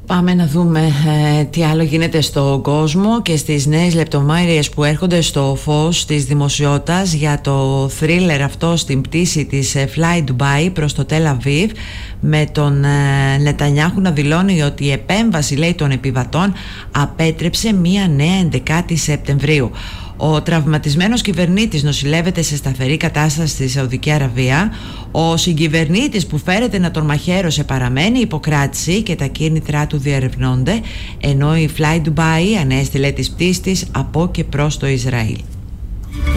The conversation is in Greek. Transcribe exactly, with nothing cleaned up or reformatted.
Πάμε να δούμε ε, τι άλλο γίνεται στον κόσμο και στις νέες λεπτομέρειες που έρχονται στο φως της δημοσιότητας για το θρίλερ αυτό στην πτήση της ε, Fly Dubai προς το Τελ Αβίβ, με τον ε, Νετανιάχου να δηλώνει ότι η επέμβαση, λέει, των επιβατών απέτρεψε μία νέα έντεκα Σεπτεμβρίου. Ο τραυματισμένος κυβερνήτης νοσηλεύεται σε σταθερή κατάσταση στη Σαουδική Αραβία. Ο συγκυβερνήτης που φέρεται να τον μαχαίρωσε παραμένει υποκράτηση και τα κίνητρά του διερευνώνται, ενώ η Fly Dubai ανέστηλε τις πτήσεις της από και προς το Ισραήλ.